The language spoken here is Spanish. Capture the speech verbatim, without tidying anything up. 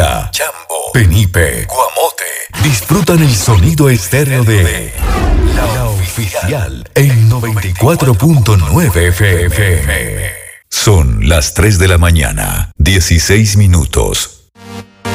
Mata, Chambo, Penipe, Guamote. Disfrutan el sonido estéreo de La Oficial en noventa y cuatro punto nueve F M. Son las tres de la mañana, dieciséis minutos.